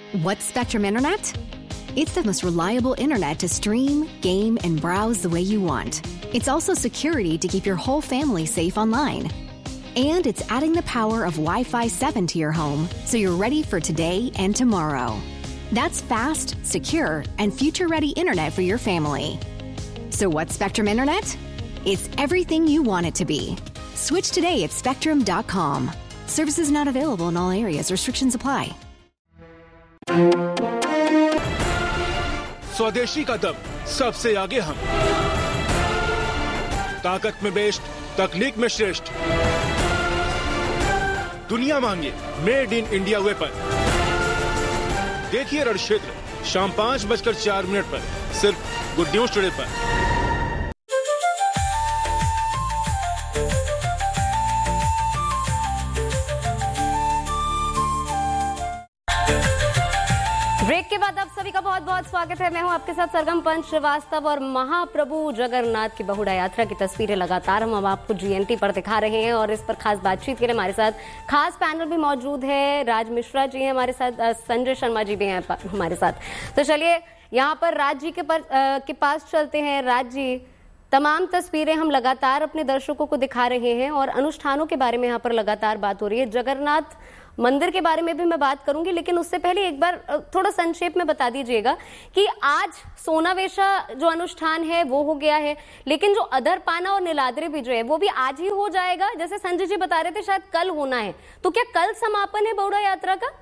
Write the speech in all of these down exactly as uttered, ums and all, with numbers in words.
What's Spectrum Internet? It's the most reliable internet to stream, game, and browse the way you want. It's also security to keep your whole family safe online. And it's adding the power of Wi-Fi seven to your home so you're ready for today and tomorrow. That's fast, secure, and future-ready internet for your family. So what's Spectrum Internet? It's everything you want it to be. Switch today at spectrum dot com. Services not available in all areas. Restrictions apply. स्वदेशी का दम, सबसे आगे हम, ताकत में best, तकनीक में श्रेष्ठ, दुनिया मांगे मेड इन इंडिया वेपन। देखिए रण क्षेत्र शाम पांच बजकर चार मिनट पर सिर्फ गुड न्यूज टुडे पर। ब्रेक के बाद आप सभी का बहुत बहुत स्वागत है। मैं हूं आपके साथ सरगम पंच श्रीवास्तव और महाप्रभु जगन्नाथ की बहुड़ा यात्रा की तस्वीरें लगातार हम अब आपको जीएनटी पर दिखा रहे हैं और इस पर खास बातचीत के लिए हमारे साथ खास पैनल भी मौजूद है। राज मिश्रा जी हैं हमारे साथ, संजय शर्मा जी भी हैं हमारे साथ। तो चलिए यहाँ पर राज जी के, पर, आ, के पास चलते हैं। राज जी, तमाम तस्वीरें हम लगातार अपने दर्शकों को दिखा रहे हैं और अनुष्ठानों के बारे में यहाँ पर लगातार बात हो रही है। जगन्नाथ मंदिर के बारे में भी मैं बात करूंगी, लेकिन उससे पहले एक बार थोड़ा संक्षेप में बता दीजिएगा कि आज सोनावेशा जो अनुष्ठान है वो हो गया है, लेकिन जो अधरपाना और नीलाद्री भी जो है वो भी आज ही हो जाएगा। जैसे संजय जी बता रहे थे शायद कल होना है, तो क्या कल समापन है बहुड़ा यात्रा का?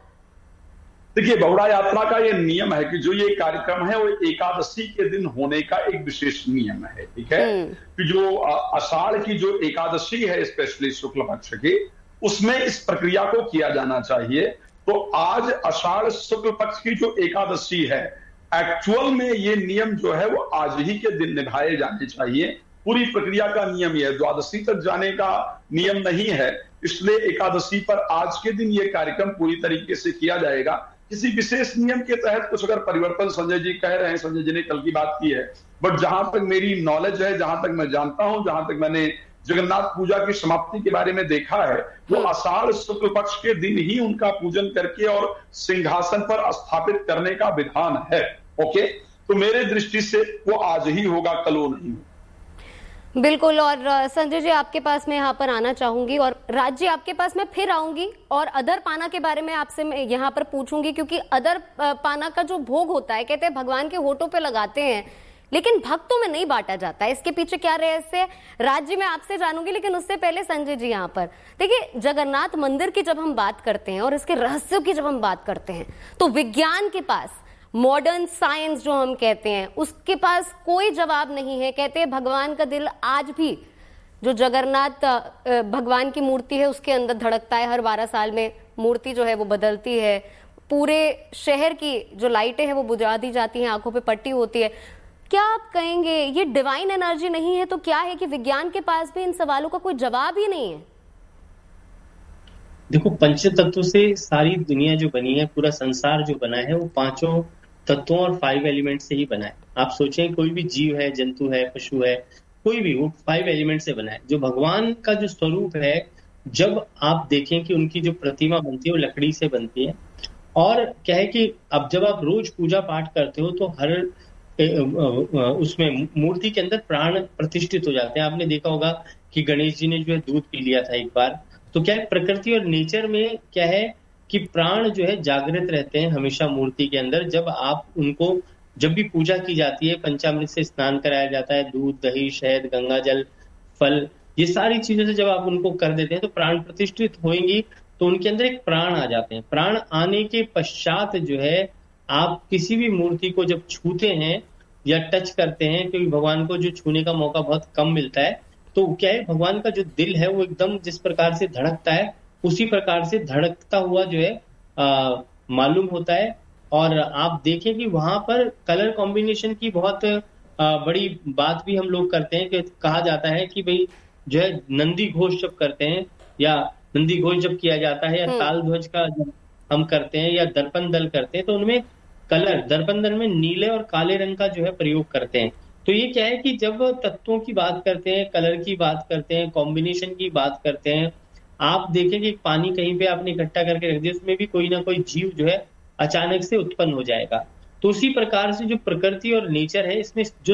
देखिए, बहुड़ा यात्रा का ये नियम है कि जो ये कार्यक्रम है वो एकादशी के दिन होने का एक विशेष नियम है। ठीक है, कि जो आषाढ़ की जो एकादशी है, स्पेशली शुक्ल पक्ष की, उसमें इस प्रक्रिया को किया जाना चाहिए। तो आज आषाढ़ शुक्ल पक्ष की जो एकादशी है, एक्चुअल में ये नियम जो है वो आज ही के दिन निभाए जाने चाहिए। पूरी प्रक्रिया का नियम ये है, द्वादशी तक जाने का नियम नहीं है, इसलिए एकादशी पर आज के दिन ये कार्यक्रम पूरी तरीके से किया जाएगा। किसी विशेष नियम के तहत कुछ अगर परिवर्तन संजय जी कह रहे हैं, संजय जी ने कल की बात की है, बट जहां तक मेरी नॉलेज है, जहां तक मैं जानता हूं, जहां तक मैंने जगन्नाथ पूजा की समाप्ति के बारे में देखा है, वो आषाढ़ शुक्ल पक्ष के दिन ही उनका पूजन करके और सिंहासन पर स्थापित करने का विधान है। ओके, तो मेरे दृष्टि से वो आज ही होगा, कल वो नहीं होगा। बिल्कुल। और संजय जी आपके पास मैं यहाँ पर आना चाहूंगी और राज्य आपके पास मैं फिर आऊंगी और अदर पाना के बारे में आपसे मैं यहाँ पर पूछूंगी, क्योंकि अदर पाना का जो भोग होता है, कहते हैं भगवान के होठों पे लगाते हैं, लेकिन भक्तों में नहीं बांटा जाता है। इसके पीछे क्या रहस्य है, राज्य में आपसे जानूंगी, लेकिन उससे पहले संजय जी यहाँ पर देखिए, जगन्नाथ मंदिर की जब हम बात करते हैं और इसके रहस्यों की जब हम बात करते हैं, तो विज्ञान के पास, मॉडर्न साइंस जो हम कहते हैं, उसके पास कोई जवाब नहीं है। कहते हैं भगवान का दिल आज भी जो जगन्नाथ भगवान की मूर्ति है उसके अंदर धड़कता है। हर बारह साल में मूर्ति जो है वो बदलती है, पूरे शहर की जो लाइटें हैं वो बुझा दी जाती हैं, आंखों पे पट्टी होती है। क्या आप कहेंगे ये डिवाइन एनर्जी नहीं है तो क्या है कि विज्ञान के पास भी इन सवालों का कोई जवाब ही नहीं है? देखो, पंच तत्व से सारी दुनिया जो बनी है, पूरा संसार जो बना है, वो पांचों तत्वों और फाइव एलिमेंट से ही बना है। आप सोचें, कोई भी जीव है, जंतु है, पशु है, कोई भी, वो फाइव एलिमेंट से बना है। जो भगवान का जो स्वरूप है, जब आप देखें कि उनकी जो प्रतिमा बनती है वो लकड़ी से बनती है, और क्या है कि अब जब आप रोज पूजा पाठ करते हो तो हर उसमें मूर्ति के अंदर प्राण प्रतिष्ठित हो जाते हैं। आपने देखा होगा कि गणेश जी ने जो है दूध पी लिया था एक बार। तो क्या है, प्रकृति और नेचर में क्या है कि प्राण जो है जागृत रहते हैं हमेशा मूर्ति के अंदर। जब आप उनको, जब भी पूजा की जाती है, पंचामृत से स्नान कराया जाता है, दूध, दही, शहद, गंगा जल, फल, ये सारी चीजों से जब आप उनको कर देते हैं तो प्राण प्रतिष्ठित होंगी, तो उनके अंदर एक प्राण आ जाते हैं। प्राण आने के पश्चात जो है, आप किसी भी मूर्ति को जब छूते हैं या टच करते हैं, क्योंकि भगवान को जो छूने का मौका बहुत कम मिलता है, तो क्या है, भगवान का जो दिल है वो एकदम जिस प्रकार से धड़कता है उसी प्रकार से धड़कता हुआ जो है आ, मालूम होता है। और आप देखें कि वहां पर कलर कॉम्बिनेशन की बहुत आ, बड़ी बात भी हम लोग करते हैं, कि कहा जाता है कि भाई जो है नंदी घोष जब करते हैं या नंदी घोष जब किया जाता है, या ताल ध्वज का जब हम करते हैं, या दर्पण दल करते हैं, तो उनमें कलर, दर्पण दल में नीले और काले रंग का जो है प्रयोग करते हैं। तो ये क्या है कि जब तत्वों की बात करते हैं, कलर की बात करते हैं, कॉम्बिनेशन की बात करते हैं, आप देखें कि पानी कहीं पे आपने इकट्ठा करके रख दिया, उसमें भी कोई ना कोई जीव जो है अचानक से उत्पन्न हो जाएगा। तो उसी प्रकार से जो प्रकृति और नेचर है, इसमें जो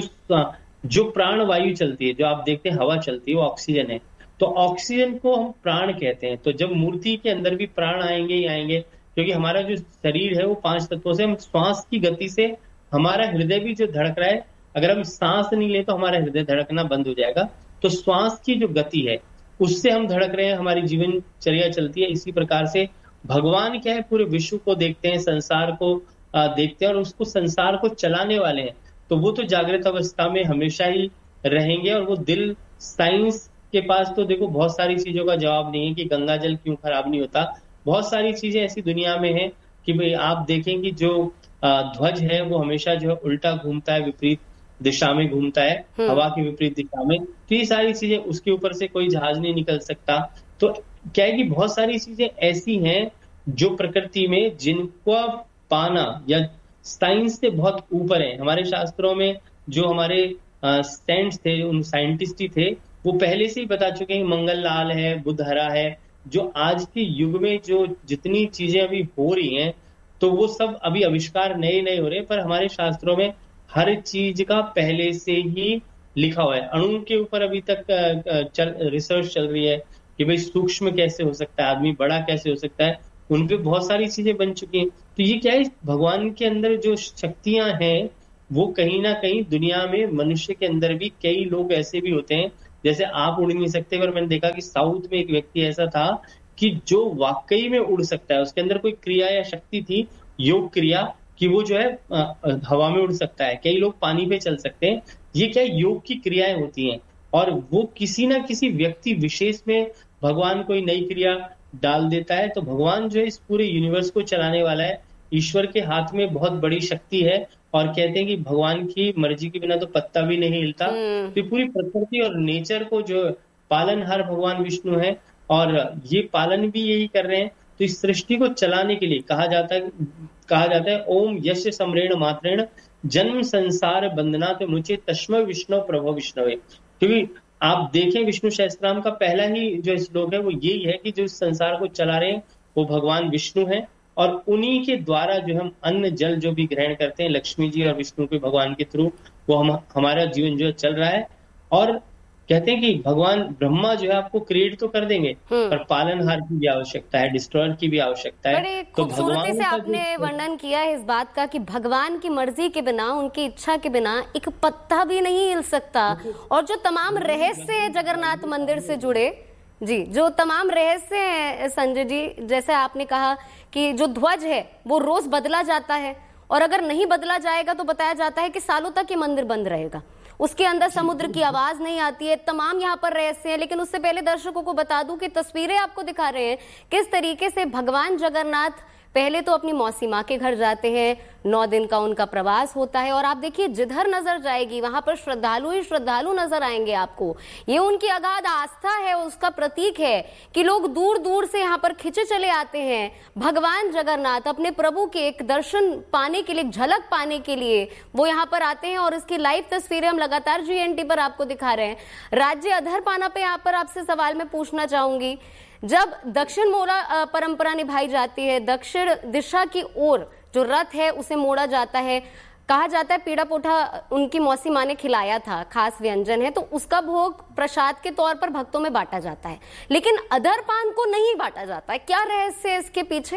जो प्राण वायु चलती है, जो आप देखते हैं हवा चलती है, वो ऑक्सीजन है। तो ऑक्सीजन को हम प्राण कहते हैं। तो जब मूर्ति के अंदर भी प्राण आएंगे ही आएंगे, क्योंकि हमारा जो शरीर है वो पांच तत्वों से, हम श्वास की गति से हमारा हृदय भी जो धड़क रहा है, अगर हम सांस नहीं ले तो हमारा हृदय धड़कना बंद हो जाएगा। तो श्वास की जो गति है उससे हम धड़क रहे हैं, हमारी जीवनचर्या चलती है। इसी प्रकार से भगवान क्या है, पूरे विश्व को देखते हैं, संसार को देखते हैं और उसको संसार को चलाने वाले हैं। तो वो तो जागृत अवस्था में हमेशा ही रहेंगे। और वो दिल, साइंस के पास तो देखो बहुत सारी चीजों का जवाब नहीं है कि गंगा जल क्यों खराब नहीं होता। बहुत सारी चीजें ऐसी दुनिया में हैं कि भाई आप देखेंगे जो ध्वज है वो हमेशा जो है उल्टा घूमता है, विपरीत दिशा में घूमता है, हवा की विपरीत दिशा में। तो ये सारी चीजें, उसके ऊपर से कोई जहाज नहीं निकल सकता। तो क्या है कि बहुत सारी चीजें ऐसी हैं जो प्रकृति में, जिनको पाना या साइंस से बहुत ऊपर है। हमारे शास्त्रों में जो हमारे सेंट्स थे, उन साइंटिस्ट ही थे, वो पहले से ही बता चुके हैं मंगल लाल है, बुधहरा है। जो आज के युग में जो जितनी चीजें अभी हो रही हैं, तो वो सब अभी आविष्कार नए नए हो रहे हैं, पर हमारे शास्त्रों में हर चीज का पहले से ही लिखा हुआ है। अणु के ऊपर अभी तक चल, रिसर्च चल रही है कि भाई सूक्ष्म कैसे हो सकता है, आदमी बड़ा कैसे हो सकता है, उन पे बहुत सारी चीजें बन चुकी हैं। तो ये क्या है, भगवान के अंदर जो शक्तियां हैं वो कहीं ना कहीं दुनिया में, मनुष्य के अंदर भी कई लोग ऐसे भी होते हैं, जैसे आप उड़ नहीं सकते, पर मैंने देखा कि साउथ में एक व्यक्ति ऐसा था कि जो वाकई में उड़ सकता है। उसके अंदर कोई क्रिया या शक्ति थी, योग क्रिया, कि वो जो है हवा में उड़ सकता है। कई लोग पानी पे चल सकते हैं। ये क्या योग की क्रियाएं होती हैं, और वो किसी ना किसी व्यक्ति विशेष में भगवान कोई नई क्रिया डाल देता है। तो भगवान जो है इस पूरे यूनिवर्स को चलाने वाला है। ईश्वर के हाथ में बहुत बड़ी शक्ति है, और कहते हैं कि भगवान की मर्जी के बिना तो पत्ता भी नहीं हिलता। तो पूरी प्रकृति और नेचर को जो पालनहार भगवान विष्णु है, और ये पालन भी यही कर रहे हैं। तो इस सृष्टि को चलाने के लिए कहा जाता है कहा जाता है ओम यश सम्रेण मात्रेण जन्म संसार बंधनात् मुचे तस्मै विष्णु प्रभो विष्णवे। क्योंकि आप देखें विष्णु सहस्त्रनाम का पहला ही जो श्लोक है वो यही है कि जो इस संसार को चला रहे हैं वो भगवान विष्णु हैं, और उन्हीं के द्वारा जो हम अन्न जल जो भी ग्रहण करते हैं, लक्ष्मी जी और विष्णु के भगवान के थ्रू, वो हम हमारा जीवन जो चल रहा है। और कहते हैं कि भगवान ब्रह्मा जो है आपको क्रिएट तो कर देंगे, पर पालनहार की भी आवश्यकता है, डिस्ट्रॉयर की भी आवश्यकता है। बड़े खूबसूरती से आपने वर्णन किया है इस बात का कि भगवान की मर्जी के बिना, उनकी इच्छा के बिना एक पत्ता भी नहीं हिल सकता। और जो तमाम रहस्य है जगन्नाथ मंदिर से जुड़े, जी, जो तमाम रहस्य हैं संजय जी, जैसे आपने कहा कि जो ध्वज है वो रोज बदला जाता है, और अगर नहीं बदला जाएगा तो बताया जाता है कि सालों तक ये मंदिर बंद रहेगा, उसके अंदर समुद्र की आवाज नहीं आती है। तमाम यहाँ पर रहस्य हैं। लेकिन उससे पहले दर्शकों को बता दूं कि तस्वीरें आपको दिखा रहे हैं किस तरीके से भगवान जगन्नाथ पहले तो अपनी मौसी माँ के घर जाते हैं, नौ दिन का उनका प्रवास होता है, और आप देखिए जिधर नजर जाएगी वहां पर श्रद्धालु ही श्रद्धालु नजर आएंगे आपको। ये उनकी अगाध आस्था है, उसका प्रतीक है कि लोग दूर दूर से यहाँ पर खिंचे चले आते हैं भगवान जगन्नाथ अपने प्रभु के एक दर्शन पाने के लिए, झलक पाने के लिए वो यहाँ पर आते हैं। और इसकी लाइव तस्वीरें हम लगातार जी एन टी पर आपको दिखा रहे हैं। राज्य अधरपाना पे यहाँ पर आपसे सवाल मैं पूछना चाहूंगी, जब दक्षिण मोड़ा परंपरा निभाई जाती है, दक्षिण दिशा की ओर जो रथ है उसे मोड़ा जाता है, कहा जाता है पीड़ा पोठा उनकी मौसी माँ ने खिलाया था, खास व्यंजन है, तो उसका भोग प्रसाद के तौर पर भक्तों में बांटा जाता है, लेकिन अधरपान को नहीं बांटा जाता है। क्या रहस्य है इसके पीछे?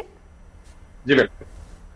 जी बिल्कुल।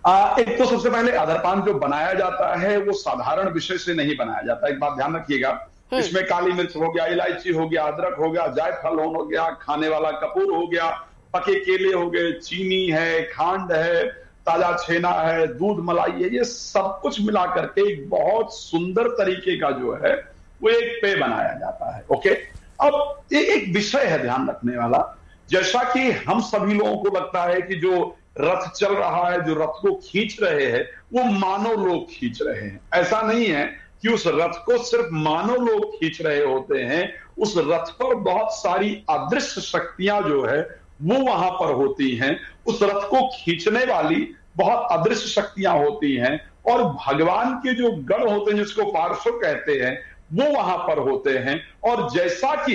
एक तो सबसे पहले अधरपान जो बनाया जाता है वो साधारण विषय से नहीं बनाया जाता। एक बात ध्यान रखिएगा, इसमें काली मिर्च हो गया, इलायची हो गया, अदरक हो गया, जायफल हो गया, खाने वाला कपूर हो गया, पके केले हो गए, चीनी है, खांड है, ताजा छेना है, दूध मलाई है, ये सब कुछ मिला करके एक बहुत सुंदर तरीके का जो है वो एक पेय बनाया जाता है। ओके, अब ये एक विषय है ध्यान रखने वाला। जैसा कि हम सभी लोगों को लगता है कि जो रथ चल रहा है, जो रथ को खींच रहे हैं वो मानव लोग खींच रहे हैं, ऐसा नहीं है कि उस रथ को सिर्फ मानव लोग खींच रहे होते हैं। उस रथ पर बहुत सारी अदृश्य शक्तियां जो है वो वहां पर होती हैं। उस रथ को खींचने वाली बहुत अदृश्य शक्तियां होती हैं, और भगवान के जो गण होते हैं जिसको पार्श्व कहते हैं वो वहां पर होते हैं। और जैसा कि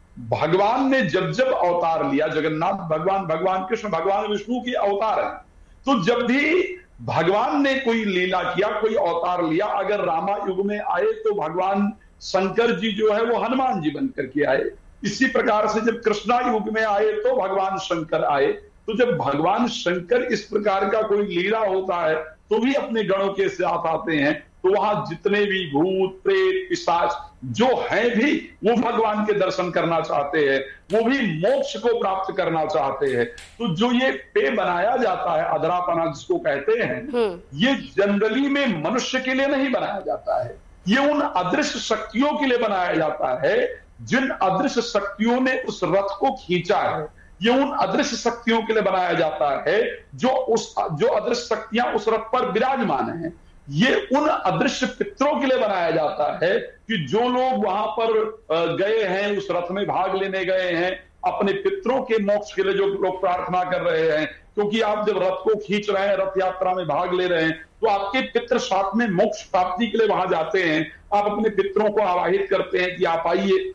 भगवान ने जब जब अवतार लिया, जगन्नाथ भगवान, भगवान कृष्ण, भगवान विष्णु की अवतार है, तो जब भी भगवान ने कोई लीला किया, कोई अवतार लिया, अगर रामा युग में आए तो भगवान शंकर जी जो है वो हनुमान जी बनकर के आए। इसी प्रकार से जब कृष्णा युग में आए तो भगवान शंकर आए। तो जब भगवान शंकर इस प्रकार का कोई लीला होता है तो भी अपने गणों के साथ आते हैं। तो वहां जितने भी भूत प्रेत पिशाच जो हैं भी वो भगवान के दर्शन करना चाहते हैं, वो भी मोक्ष को प्राप्त करना चाहते हैं। तो जो ये पे बनाया जाता है अधरापना जिसको कहते हैं, ये जनरली में मनुष्य के लिए नहीं बनाया जाता है, ये उन अदृश्य शक्तियों के लिए बनाया जाता है जिन अदृश्य शक्तियों ने उस रथ को खींचा है। ये उन अदृश्य शक्तियों के लिए बनाया जाता है जो उस जो अदृश्य शक्तियां उस रथ पर विराजमान हैं। ये उन अदृश्य पितरों के लिए बनाया जाता है कि जो लोग वहां पर गए हैं, उस रथ में भाग लेने गए हैं, अपने पितरों के मोक्ष के लिए जो लोग प्रार्थना कर रहे हैं। क्योंकि आप जब रथ को खींच रहे हैं, रथ यात्रा में भाग ले रहे हैं, तो आपके पितृ साथ में मोक्ष प्राप्ति के लिए वहां जाते हैं। आप अपने पितरों को आवाहित करते हैं कि आप आइए,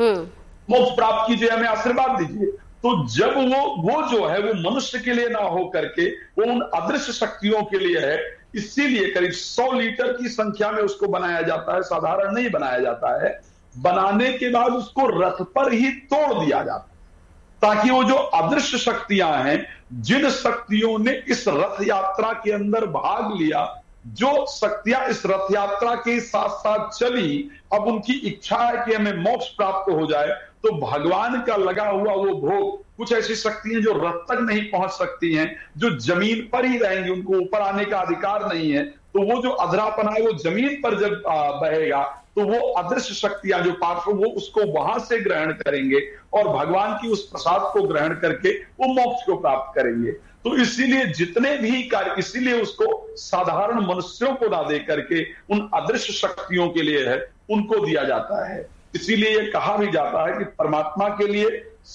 मोक्ष प्राप्त कीजिए, हमें आशीर्वाद दीजिए। तो जब वो वो जो है वो मनुष्य के लिए ना हो करके वो उन अदृश्य शक्तियों के लिए है, इसीलिए करीब सौ लीटर की संख्या में उसको बनाया जाता है। साधारण नहीं बनाया जाता है, बनाने के बाद उसको रथ पर ही तोड़ दिया जाता है ताकि वो जो अदृश्य शक्तियां हैं, जिन शक्तियों ने इस रथ यात्रा के अंदर भाग लिया, जो शक्तियां इस रथ यात्रा के साथ साथ चली, अब उनकी इच्छा है कि हमें मोक्ष प्राप्त हो जाए, तो भगवान का लगा हुआ वो भोग, कुछ ऐसी शक्तियां जो रथ तक नहीं पहुंच सकती हैं, जो जमीन पर ही रहेंगी, उनको ऊपर आने का अधिकार नहीं है, तो वो जो अधरापना है वो जमीन पर जब बहेगा तो वो अदृश्य शक्तियां जो पार्श्व वो उसको वहां से ग्रहण करेंगे और भगवान की उस प्रसाद को ग्रहण करके वो मोक्ष को प्राप्त करेंगे। तो इसीलिए जितने भी कार्य, इसीलिए उसको साधारण मनुष्यों को ना दे करके उन अदृश्य शक्तियों के लिए है, उनको दिया जाता है। इसीलिए ये कहा भी जाता है कि परमात्मा के लिए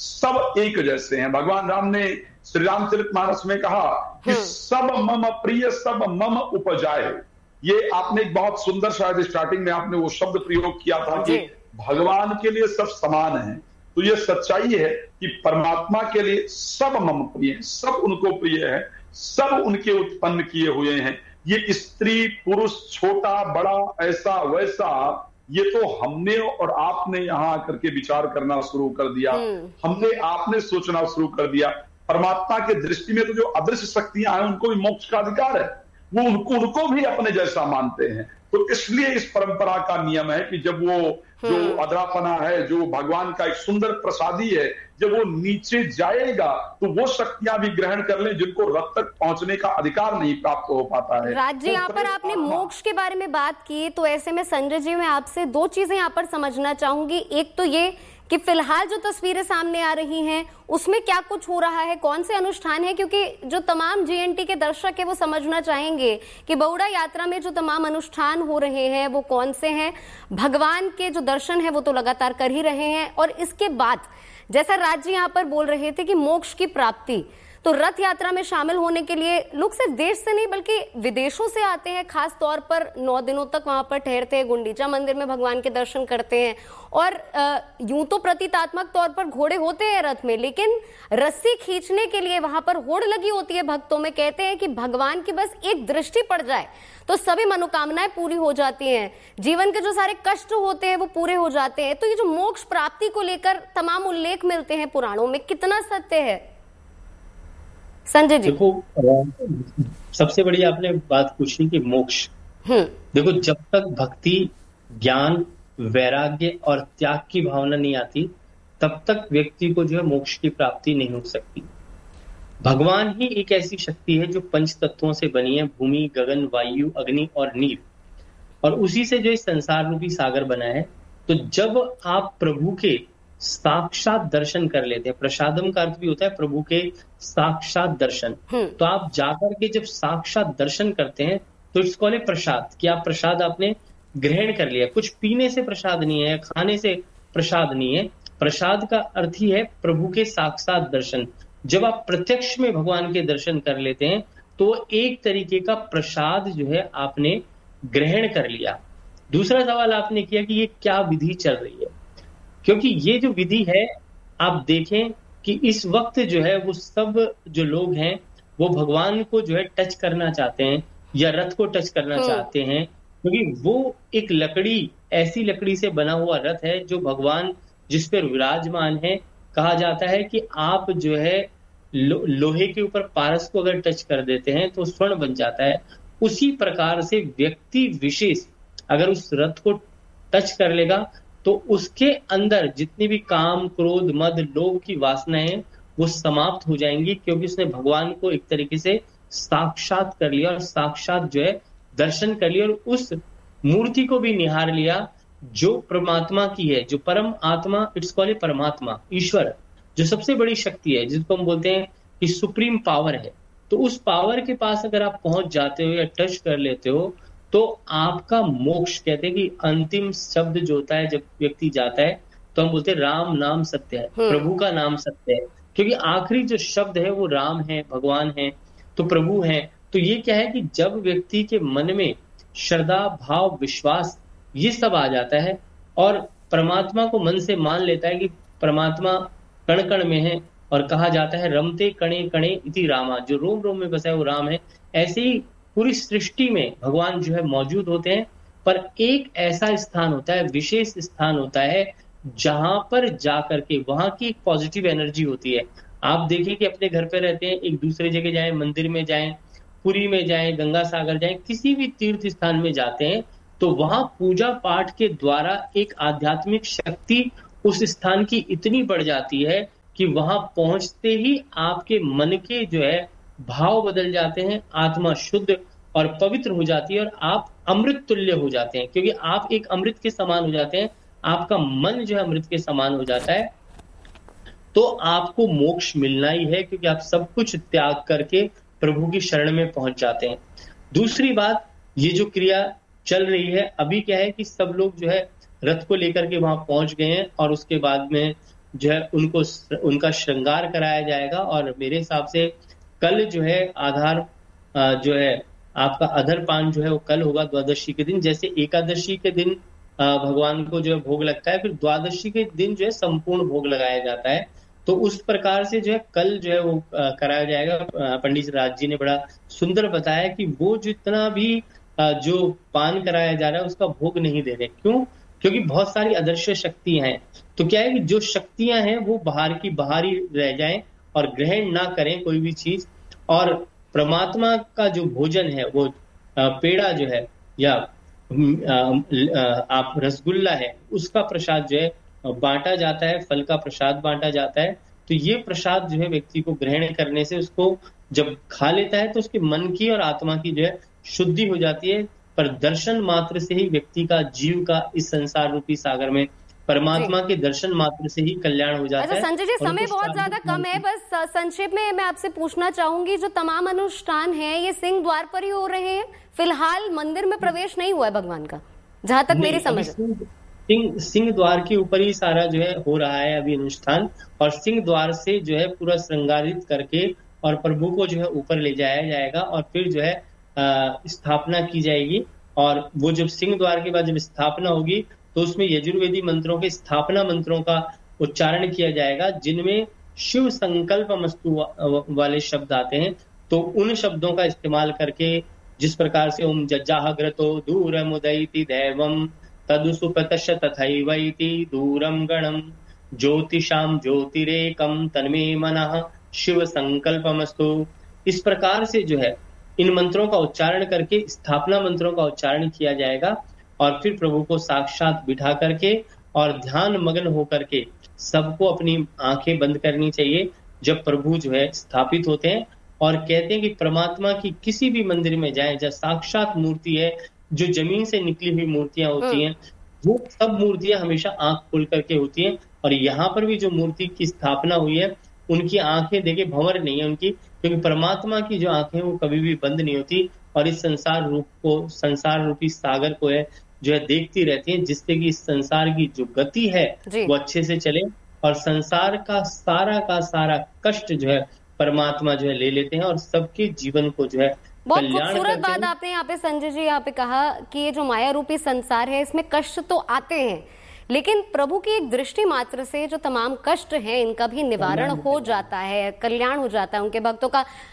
सब एक जैसे हैं। भगवान राम ने श्री रामचरितमानस में कहा कि सब मम प्रिय सब मम उपजाए। ये आपने एक बहुत सुंदर, शायद स्टार्टिंग में आपने वो शब्द प्रयोग किया था कि भगवान के लिए सब समान हैं। तो ये सच्चाई है कि परमात्मा के लिए सब मम प्रिय है, सब उनको प्रिय है, सब उनके उत्पन्न किए हुए हैं। ये स्त्री पुरुष, छोटा बड़ा, ऐसा वैसा, ये तो हमने और आपने यहां आकर के विचार करना शुरू कर दिया, हमने आपने सोचना शुरू कर दिया। परमात्मा के दृष्टि में तो जो अदृश्य शक्तियां हैं उनको भी मोक्ष का अधिकार है, वो उनको, उनको भी अपने जैसा मानते हैं। तो इसलिए इस परंपरा का नियम है कि जब वो जो अधरापना है, जो भगवान का एक सुंदर प्रसादी है, जब वो नीचे जाएगा तो वो शक्तियां भी ग्रहण कर लें जिनको रथ तक पहुंचने का अधिकार नहीं प्राप्त हो पाता है। राज जी, यहाँ पर आपने मोक्ष के बारे में बात की, तो ऐसे में संजय जी मैं आपसे दो चीजें यहाँ पर समझना चाहूंगी। एक तो ये कि फिलहाल जो तस्वीरें सामने आ रही हैं उसमें क्या कुछ हो रहा है, कौन से अनुष्ठान है, क्योंकि जो तमाम जीएनटी के दर्शक है वो समझना चाहेंगे कि बहुड़ा यात्रा में जो तमाम अनुष्ठान हो रहे हैं वो कौन से हैं। भगवान के जो दर्शन है वो तो लगातार कर ही रहे हैं, और इसके बाद जैसा राज जी यहाँ पर बोल रहे थे कि मोक्ष की प्राप्ति, तो रथ यात्रा में शामिल होने के लिए लोग सिर्फ देश से नहीं बल्कि विदेशों से आते हैं। खास तौर पर नौ दिनों तक वहां पर ठहरते हैं, गुंडीचा मंदिर में भगवान के दर्शन करते हैं। और यूं तो प्रतीकात्मक तौर पर घोड़े होते हैं रथ में, लेकिन रस्सी खींचने के लिए वहां पर होड़ लगी होती है भक्तों में। कहते हैं कि भगवान की बस एक दृष्टि पड़ जाए तो सभी मनोकामनाएं पूरी हो जाती हैं, जीवन के जो सारे कष्ट होते हैं वो पूरे हो जाते हैं। तो ये जो मोक्ष प्राप्ति को लेकर तमाम उल्लेख मिलते हैं पुराणों में, कितना सत्य है संजय जी? देखो, सबसे बड़ी आपने बात पूछी कि मोक्ष, देखो जब तक भक्ति, ज्ञान, वैराग्य और त्याग की भावना नहीं आती तब तक व्यक्ति को जो है मोक्ष की प्राप्ति नहीं हो सकती। भगवान ही एक ऐसी शक्ति है जो पंच तत्वों से बनी है, भूमि, गगन, वायु, अग्नि और नीर, और उसी से जो इस संसार रूपी सागर बना है। तो जब आप प्रभु के साक्षात दर्शन कर लेते हैं, प्रसादम का अर्थ भी होता है प्रभु के साक्षात दर्शन, तो आप जाकर के जब साक्षात दर्शन करते हैं तो इट्स कॉल्ड ए प्रसाद, कि आप प्रसाद आपने ग्रहण कर लिया। कुछ पीने से प्रसाद नहीं है, खाने से प्रसाद नहीं है। प्रसाद का अर्थ ही है प्रभु के साक्षात दर्शन। जब आप प्रत्यक्ष में भगवान के दर्शन कर लेते हैं तो एक तरीके का प्रसाद जो है आपने ग्रहण कर लिया। दूसरा सवाल आपने किया कि ये क्या विधि चल रही है, क्योंकि ये जो विधि है आप देखें कि इस वक्त जो है वो सब जो लोग हैं वो भगवान को जो है टच करना चाहते हैं या रथ को टच करना चाहते हैं, क्योंकि वो एक लकड़ी, ऐसी लकड़ी से बना हुआ रथ है जो भगवान जिस पर विराजमान है। कहा जाता है कि आप जो है लो, लोहे के ऊपर पारस को अगर टच कर देते हैं तो स्वर्ण बन जाता है। उसी प्रकार से व्यक्ति विशेष अगर उस रथ को टच कर लेगा तो उसके अंदर जितनी भी काम, क्रोध, मद, लोभ की वासनाएं हैं वो समाप्त हो जाएंगी, क्योंकि उसने भगवान को एक तरीके से साक्षात कर लिया और साक्षात जो है दर्शन कर लिया और उस मूर्ति को भी निहार लिया जो परमात्मा की है, जो परम आत्मा, इट्स कॉल्ड परमात्मा, ईश्वर, जो सबसे बड़ी शक्ति है, जिसको हम बोलते हैं कि सुप्रीम पावर है। तो उस पावर के पास अगर आप पहुंच जाते हो या टच कर लेते हो तो आपका मोक्ष, कहते हैं कि अंतिम शब्द जो होता है जब व्यक्ति जाता है तो हम बोलते हैं राम नाम सत्य है, प्रभु का नाम सत्य है, क्योंकि आखिरी जो शब्द है वो राम है, भगवान है, तो प्रभु है। तो ये क्या है कि जब व्यक्ति के मन में श्रद्धा, भाव, विश्वास ये सब आ जाता है और परमात्मा को मन से मान लेता है कि परमात्मा कण कण में है, और कहा जाता है रमते कणे कणे इति रामा, जो रोम रोम में बसा है वो राम है। ऐसे ही पूरी सृष्टि में भगवान जो है मौजूद होते हैं, पर एक ऐसा स्थान होता है, विशेष स्थान होता है जहां पर जाकर के वहां की एक पॉजिटिव एनर्जी होती है। आप देखिए कि अपने घर पे रहते हैं, एक दूसरे जगह जाएं, मंदिर में जाएं, पुरी में जाएं, गंगा सागर जाएं, किसी भी तीर्थ स्थान में जाते हैं तो वहां पूजा पाठ के द्वारा एक आध्यात्मिक शक्ति उस स्थान की इतनी बढ़ जाती है कि वहां पहुंचते ही आपके मन के जो है भाव बदल जाते हैं, आत्मा शुद्ध और पवित्र हो जाती है और आप अमृत तुल्य हो जाते हैं, क्योंकि आप एक अमृत के समान हो जाते हैं, आपका मन जो है अमृत के समान हो जाता है। तो आपको मोक्ष मिलना ही है, क्योंकि आप सब कुछ त्याग करके प्रभु की शरण में पहुंच जाते हैं। दूसरी बात, ये जो क्रिया चल रही है अभी क्या है कि सब लोग जो है रथ को लेकर के वहां पहुंच गए हैं और उसके बाद में जो है उनको उनका श्रृंगार कराया जाएगा। और मेरे हिसाब से कल जो है आधार जो है आपका अधरपान जो है वो कल होगा द्वादशी के दिन। जैसे एकादशी के दिन भगवान को जो है भोग लगता है, फिर द्वादशी के दिन जो है संपूर्ण भोग लगाया जाता है। तो उस प्रकार से जो है कल जो है वो कराया जाएगा। पंडित राज जी ने बड़ा सुंदर बताया कि वो जितना भी जो पान कराया जा रहा है उसका भोग नहीं दे रहे। क्यों? क्योंकि बहुत सारी अदृश्य शक्तियां हैं। तो क्या है कि जो शक्तियां हैं वो बाहर की बाहर ही रह जाएं और ग्रहण ना करें कोई भी चीज, और परमात्मा का जो भोजन है वो पेड़ा जो है या आप रसगुल्ला है उसका प्रसाद जो है बांटा जाता है, फल का प्रसाद बांटा जाता है। तो ये प्रसाद जो है व्यक्ति को ग्रहण करने से उसको जब खा लेता है तो उसके मन की और आत्मा की जो है शुद्धि हो जाती है। पर दर्शन मात्र से ही व्यक्ति का, जीव का इस संसार रूपी सागर में परमात्मा के दर्शन मात्र से ही कल्याण हो जाता अच्छा, है। संजय जी, समय बहुत ज्यादा कम है, बस संक्षेप में मैं आपसे पूछना चाहूंगी, जो तमाम अनुष्ठान हैं ये सिंह द्वार पर ही हो रहे हैं? फिलहाल मंदिर में प्रवेश नहीं हुआ है भगवान का, जहां तक मेरी समझ। सिंह सिंह द्वार के ऊपर ही सारा जो है हो रहा है अभी अनुष्ठान, और सिंह द्वार से जो है पूरा श्रृंगारित करके और प्रभु को जो है ऊपर ले जाया जाएगा और फिर जो है स्थापना की जाएगी। और वो जब सिंह द्वार के बाद जब स्थापना होगी तो उसमें यजुर्वेदी मंत्रों के स्थापना मंत्रों का उच्चारण किया जाएगा, जिनमें शिव संकल्प मस्तु वाले शब्द आते हैं। तो उन शब्दों का इस्तेमाल करके, जिस प्रकार से ओम जज्जाहग्रतो दूरमुदयति दैवम तदुसुपतश तथैवैति दूरम गणम ज्योतिषाम ज्योतिरेकम तन्मे मनः शिव संकल्पमस्तु, इस प्रकार से जो है इन मंत्रों का उच्चारण करके स्थापना मंत्रों का उच्चारण किया जाएगा। और फिर प्रभु को साक्षात बिठा करके और ध्यान मग्न होकर के सबको अपनी आंखें बंद करनी चाहिए जब प्रभु जो है स्थापित होते हैं। और कहते हैं कि परमात्मा की किसी भी मंदिर में जाएं जहाँ साक्षात मूर्ति है, जो जमीन से निकली हुई मूर्तियां होती हैं, वो सब मूर्तियां हमेशा आंख खोल करके होती हैं। और यहाँ पर भी जो मूर्ति की स्थापना हुई है उनकी आंखें देखिए भंवर नहीं है उनकी, क्योंकि परमात्मा की जो आंखें वो कभी भी बंद नहीं होती और इस संसार रूप को, संसार रूपी सागर को है जो है देखती रहती है, जिससे कि इस संसार की जो गति है वो अच्छे से चले और संसार का सारा का सारा कष्ट जो है परमात्मा जो है ले लेते हैं और सबके जीवन को जो है बहुत खूबसूरत बात आपने यहाँ पे संजय जी यहाँ पे कहा कि ये जो माया रूपी संसार है इसमें कष्ट तो आते हैं, लेकिन प्रभु की एक दृष्टि मात्र से जो तमाम कष्ट हैं इनका भी निवारण हो जाता है, कल्याण हो जाता है उनके भक्तों का।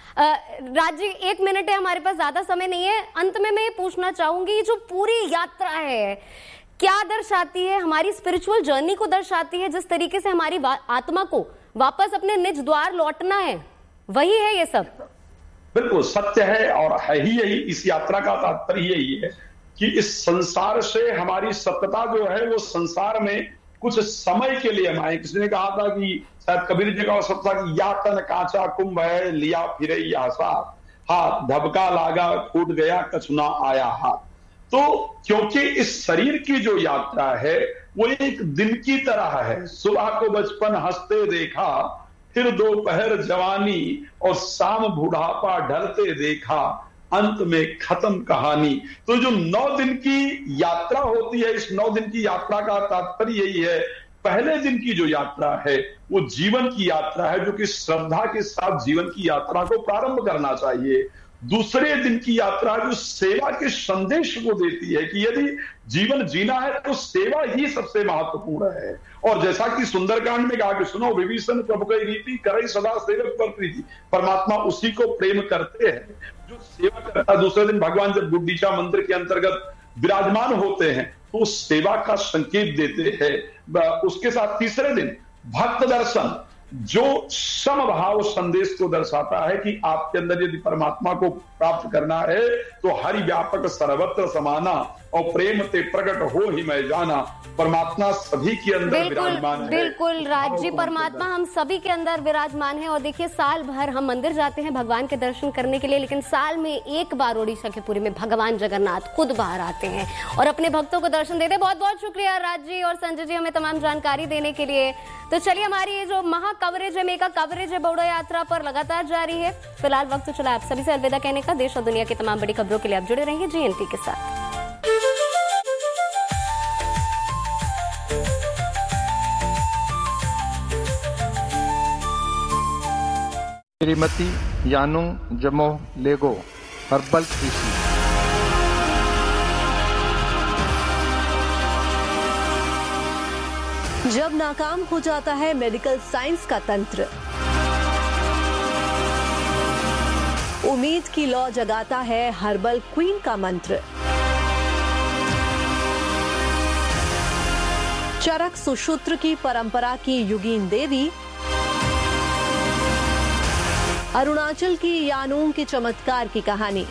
राज्य एक मिनट है हमारे पास, ज्यादा समय नहीं है। अंत में मैं ये पूछना चाहूंगी, जो पूरी यात्रा है क्या दर्शाती है? हमारी स्पिरिचुअल जर्नी को दर्शाती है, जिस तरीके से हमारी आत्मा को वापस अपने निज द्वार लौटना है, वही है ये सब? बिल्कुल सत्य है और है ही यही। इस यात्रा का तात्पर्य यही है कि इस संसार से हमारी सत्यता जो है वो संसार में कुछ समय के लिए हम आए। किसी ने कहा था कि शायद कबीर जी का शब्द था कि या तन कांचा कुंभ है लिया फिरे आशा, हाथ धबका लागा फूट गया कछुना आया हाथ। तो क्योंकि इस शरीर की जो यात्रा है वो एक दिन की तरह है। सुबह को बचपन हंसते देखा, फिर दोपहर जवानी और शाम बुढ़ापा ढलते देखा, अंत में खत्म कहानी। तो जो नौ दिन की यात्रा होती है, इस नौ दिन की यात्रा का तात्पर्य यही है। पहले दिन की जो यात्रा है वो जीवन की यात्रा है, जो कि श्रद्धा के साथ जीवन की यात्रा को प्रारंभ करना चाहिए। दूसरे दिन की यात्रा जो सेवा के संदेश को देती है कि यदि जीवन जीना है तो सेवा ही सबसे महत्वपूर्ण है। और जैसा कि सुंदरकांड में कहा कि सुनो विभीषण प्रभु की रीति करे सदा सेवक पर प्रीति, परमात्मा उसी को प्रेम करते हैं जो सेवा करता है। दूसरे दिन भगवान जब गुंडीचा मंदिर के अंतर्गत विराजमान होते हैं तो सेवा का संकेत देते हैं। उसके साथ तीसरे दिन भक्त दर्शन जो समभाव संदेश को दर्शाता है कि आपके अंदर यदि परमात्मा को प्राप्त करना है तो हरि व्यापक सर्वत्र समाना और प्रेम ते प्रकट हो ही मैं जाना। परमात्मा सभी के अंदर विराजमान है। बिल्कुल राज्य परमात्मा हम सभी के अंदर विराजमान है। और देखिए साल भर हम मंदिर जाते हैं भगवान के दर्शन करने के लिए, लेकिन साल में एक बार ओडिशा के पुरी में भगवान जगन्नाथ खुद बाहर आते हैं और अपने भक्तों को दर्शन देते हैं। बहुत बहुत शुक्रिया राज्य और संजय जी हमें तमाम जानकारी देने के लिए। तो चलिए हमारी ये जो महा कवरेज है, मेगा कवरेज है बौड़ा यात्रा पर लगातार जारी है। फिलहाल वक्त चला आप सभी से अलविदा कहने का। देश और दुनिया की तमाम बड़ी खबरों के लिए आप जुड़े रहिए जीएनटी के साथ। श्रीमती यानुंग जमोह लेगो, हर्बल कृषि। जब नाकाम हो जाता है मेडिकल साइंस का तंत्र, उम्मीद की लौ जगाता है हर्बल क्वीन का मंत्र। चरक सुश्रुत की परंपरा की युगीन देवी, अरुणाचल की यानुंग के चमत्कार की कहानी।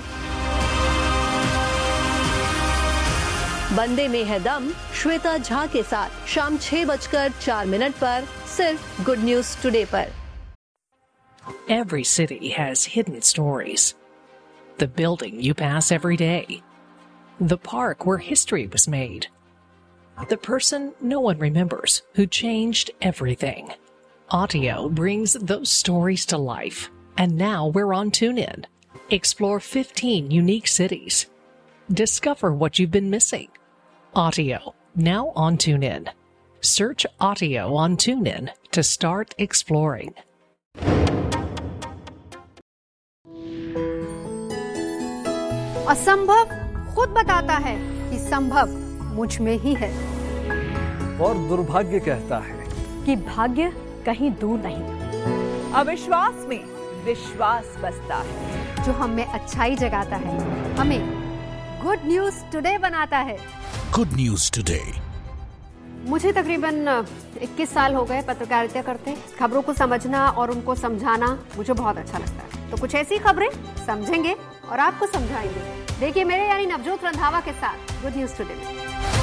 बंदे में है दम श्वेता झा के साथ शाम छह बजकर चार मिनट पर सिर्फ गुड न्यूज टुडे पर। Every city has hidden stories. The building you pass every day. The park where history was made. The person no one remembers who changed everything. Audio brings those stories to life. And now we're on TuneIn. Explore fifteen unique cities. Discover what you've been missing. Audio, now on TuneIn. Search Audio on TuneIn to start exploring. असंभव खुद बताता है कि संभव मुझ में ही है। और दुर्भाग्य कहता है कि भाग्य कहीं दूर नहीं। अविश्वास में विश्वास बसता है। जो हम में अच्छाई जगाता है, हमें गुड न्यूज टुडे बनाता है। Good news today. मुझे तकरीबन इक्कीस साल हो गए पत्रकारिता करते। खबरों को समझना और उनको समझाना मुझे बहुत अच्छा लगता है। तो कुछ ऐसी खबरें समझेंगे और आपको समझाएंगे। देखिए मेरे यानी नवजोत रंधावा के साथ गुड न्यूज टुडे में।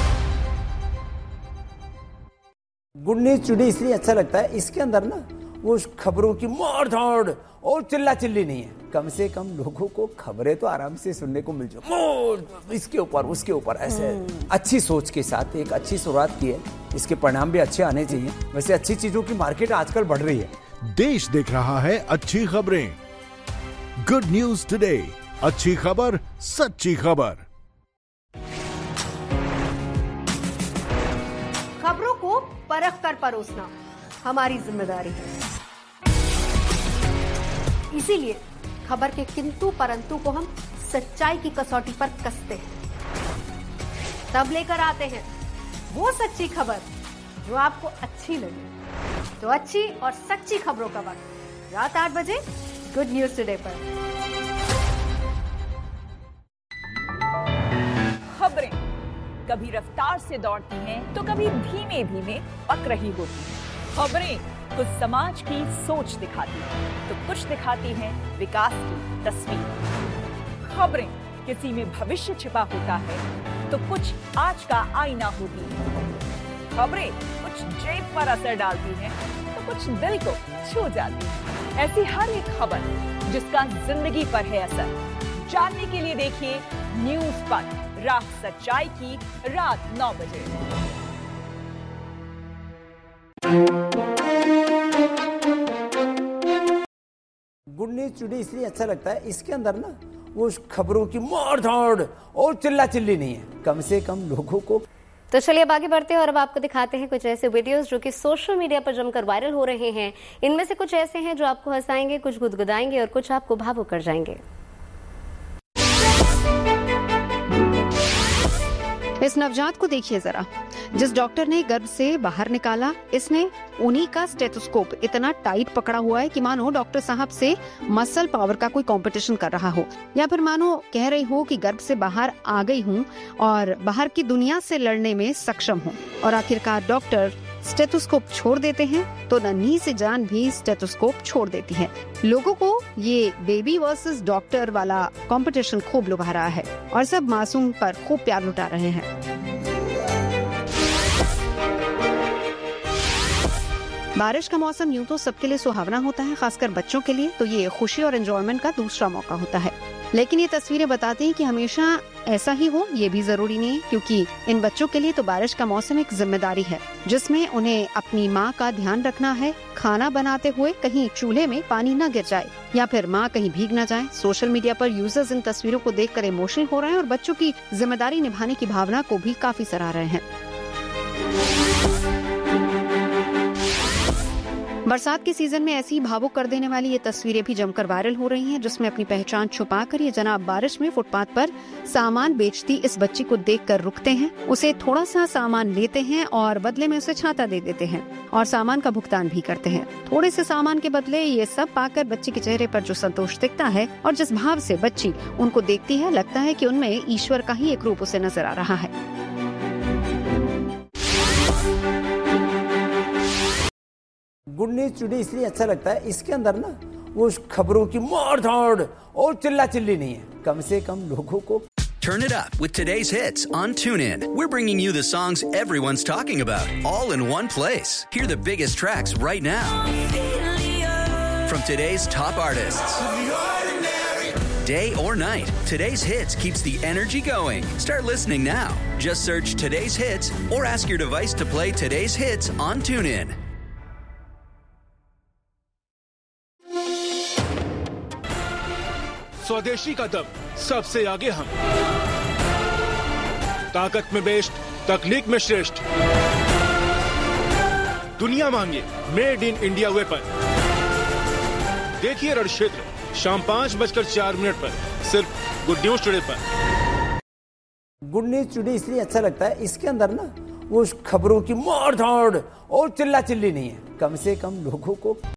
गुड न्यूज टुडे इसलिए अच्छा लगता है, इसके अंदर ना वो खबरों की मार धाड़ और चिल्ला चिल्ली नहीं है। कम से कम लोगों को खबरें तो आराम से सुनने को मिल जाए, इसके ऊपर उसके ऊपर ऐसे अच्छी सोच के साथ एक अच्छी शुरुआत की है। इसके परिणाम भी अच्छे आने चाहिए। वैसे अच्छी चीजों की मार्केट आजकल बढ़ रही है। देश देख रहा है अच्छी खबरें। गुड न्यूज टुडे, अच्छी खबर सच्ची खबर। खबरों को परख कर परोसना हमारी जिम्मेदारी है। इसीलिए खबर के किंतु परंतु को हम सच्चाई की कसौटी पर कसते हैं, तब लेकर आते हैं वो सच्ची खबर जो आपको अच्छी लगे। तो अच्छी और सच्ची खबरों का वक्त रात आठ बजे गुड न्यूज टुडे पर। खबरें कभी रफ्तार से दौड़ती हैं तो कभी धीमे धीमे पक रही होती हैं। खबरें कुछ समाज की सोच दिखाती हैं तो कुछ दिखाती हैं विकास की तस्वीर। खबरें किसी में भविष्य छिपा होता है तो कुछ आज का आईना होती है। खबरें कुछ जेब पर असर डालती हैं तो कुछ दिल को छू जाती है। ऐसी हर एक खबर जिसका जिंदगी पर है असर, जानने के लिए देखिए न्यूज पर राह सच्चाई की रात नौ बजे। गुड न्यूज टुडे इसलिए अच्छा लगता है, इसके अंदर ना वो खबरों की मार धाड़ और चिल्ला चिल्ली नहीं है, कम से कम लोगों को। तो चलिए अब आगे बढ़ते हैं और अब आपको दिखाते हैं कुछ ऐसे वीडियोस जो कि सोशल मीडिया पर जमकर वायरल हो रहे हैं। इनमें से कुछ ऐसे हैं जो आपको हंसाएंगे, कुछ गुदगुदाएंगे और कुछ आपको भावुक कर जाएंगे। इस नवजात को देखिए जरा, जिस डॉक्टर ने गर्भ से बाहर निकाला, इसने उन्हीं का स्टेथोस्कोप इतना टाइट पकड़ा हुआ है कि मानो डॉक्टर साहब से मसल पावर का कोई कंपटीशन कर रहा हो, या फिर मानो कह रही हो कि गर्भ से बाहर आ गई हूँ और बाहर की दुनिया से लड़ने में सक्षम हूँ। और आखिरकार डॉक्टर स्टेथोस्कोप छोड़ देते हैं तो नन्ही से जान भी स्टेथोस्कोप छोड़ देती है। लोगों को ये बेबी वर्सेस डॉक्टर वाला कंपटीशन खूब लुभा रहा है और सब मासूम पर खूब प्यार लुटा रहे हैं। बारिश का मौसम यूं तो सबके लिए सुहावना होता है, खासकर बच्चों के लिए तो ये खुशी और एंजॉयमेंट का दूसरा मौका होता है। लेकिन ये तस्वीरें बताती हैं कि हमेशा ऐसा ही हो ये भी जरूरी नहीं है, क्योंकि इन बच्चों के लिए तो बारिश का मौसम एक जिम्मेदारी है जिसमें उन्हें अपनी माँ का ध्यान रखना है। खाना बनाते हुए कहीं चूल्हे में पानी न गिर जाए या फिर माँ कहीं भीग न जाए। सोशल मीडिया पर यूजर्स इन तस्वीरों को देखकर इमोशनल हो रहे हैं और बच्चों की जिम्मेदारी निभाने की भावना को भी काफी सराह रहे हैं। बरसात के सीजन में ऐसी भावुक कर देने वाली ये तस्वीरें भी जमकर वायरल हो रही हैं, जिसमें अपनी पहचान छुपाकर ये जनाब बारिश में फुटपाथ पर सामान बेचती इस बच्ची को देखकर रुकते हैं, उसे थोड़ा सा सामान लेते हैं और बदले में उसे छाता दे देते हैं और सामान का भुगतान भी करते हैं। थोड़े से सामान के बदले ये सब पाकर बच्ची के चेहरे पर जो संतोष दिखता है और जिस भाव से बच्ची उनको देखती है, लगता है कि उनमें ईश्वर का ही एक रूप उसे नजर आ रहा है। गुड न्यूज टुडे इसलिए अच्छा लगता है, इसके अंदर ना वो खबरों की मार धाड़ और चिल्ला चिल्ली नहीं है, कम से कम लोगों को। Turn it up with today's hits on TuneIn. We're bringing you the songs everyone's talking about, all in one place. Hear the biggest tracks right now from today's top artists. Day or night, today's hits keeps the energy going. Start listening now. Just search today's hits or ask your device to play today's hits on TuneIn. स्वदेशी का दम, सबसे आगे हम, ताकत में best, तकनीक में श्रेष्ठ, दुनिया मांगे मेड इन इंडिया वेपन। देखिए रण क्षेत्र शाम पांच बजकर चार मिनट पर सिर्फ गुड न्यूज टुडे पर। गुड न्यूज टुडे इसलिए अच्छा लगता है, इसके अंदर ना वो खबरों की मार धाड़ और चिल्ला चिल्ली नहीं है, कम से कम लोगों को